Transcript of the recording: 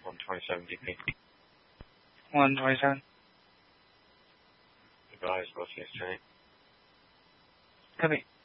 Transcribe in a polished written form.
127 DP. 127. Advise, Golf Sierra Straight. Copy.